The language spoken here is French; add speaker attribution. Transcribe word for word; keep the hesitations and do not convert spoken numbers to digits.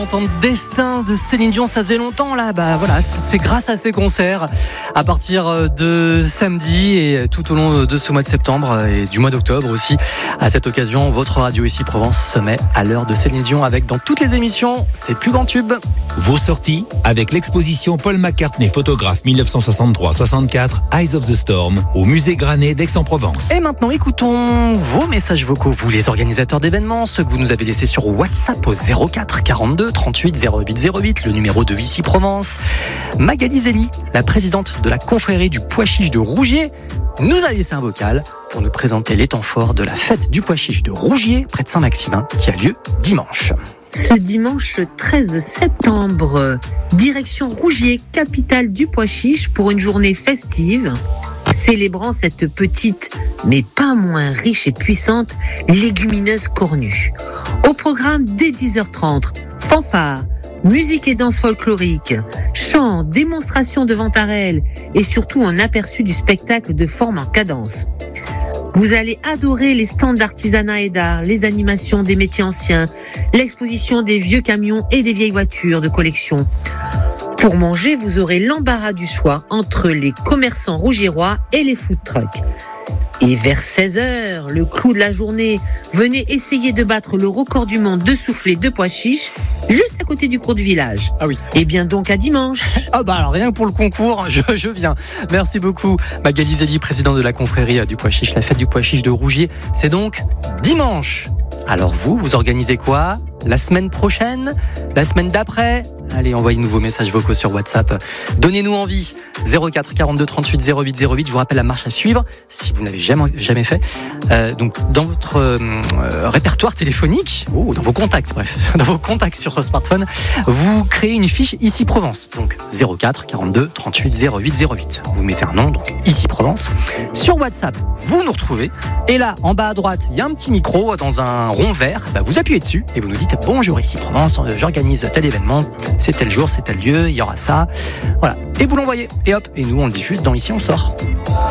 Speaker 1: Entendre Destin de Céline Dion, ça faisait longtemps là, bah voilà, c'est grâce à ces concerts à partir de samedi et tout au long de ce mois de septembre et du mois d'octobre aussi. À cette occasion, votre radio ici Provence se met à l'heure de Céline Dion avec dans toutes les émissions ses plus grands tubes.
Speaker 2: Vos sorties avec l'exposition Paul McCartney photographe dix-neuf cent soixante-trois soixante-quatre Eyes of the Storm au musée Granet d'Aix-en-Provence.
Speaker 1: Et maintenant, écoutons vos messages vocaux, vous les organisateurs d'événements, ceux que vous nous avez laissés sur WhatsApp au zéro quatre quarante-deux trente-huit zéro huit zéro huit, le numéro de Ici Provence. Magali Zélie, la présidente de la confrérie du pois chiche de Rougier, nous a laissé un vocal pour nous présenter les temps forts de la fête du pois chiche de Rougier, près de Saint-Maximin, qui a lieu dimanche.
Speaker 3: Ce dimanche treize septembre, direction Rougier, capitale du pois chiche, pour une journée festive, célébrant cette petite, mais pas moins riche et puissante, légumineuse cornue. Au programme, dès dix heures trente, fanfare, musique et danse folklorique, chants, démonstrations de ventarelles et surtout un aperçu du spectacle de forme en cadence. Vous allez adorer les stands d'artisanat et d'art, les animations des métiers anciens, l'exposition des vieux camions et des vieilles voitures de collection. Pour manger, vous aurez l'embarras du choix entre les commerçants rougiérois et les food trucks. Et vers seize heures, le clou de la journée, venez essayer de battre le record du monde de souffler de pois chiches, juste à côté du cours du village.
Speaker 1: Ah oui.
Speaker 3: Et bien donc à dimanche.
Speaker 1: Ah bah alors rien que pour le concours, je, je viens. Merci beaucoup Magali Zélie, présidente de la confrérie du pois chiche, la fête du pois chiche de Rougier. C'est donc dimanche. Alors vous, vous organisez quoi ? La semaine prochaine ? La semaine d'après ? Allez, envoyez-nous vos messages vocaux sur WhatsApp. Donnez-nous envie. zéro quatre quarante-deux trente-huit zéro huit zéro huit. Je vous rappelle la marche à suivre si vous n'avez jamais, jamais fait. Euh, donc, dans votre euh, répertoire téléphonique, oh, dans vos contacts, bref, dans vos contacts sur smartphone, vous créez une fiche Ici Provence. Donc, zéro quatre quarante-deux trente-huit zéro huit zéro huit. Vous mettez un nom, donc Ici Provence. Sur WhatsApp, vous nous retrouvez. Et là, en bas à droite, il y a un petit micro dans un rond vert. Bah, vous appuyez dessus et vous nous dites bonjour Ici Provence, j'organise tel événement. C'est tel jour, c'est tel lieu, il y aura ça. Voilà. Et vous l'envoyez. Et hop, et nous on le diffuse dans Ici on sort.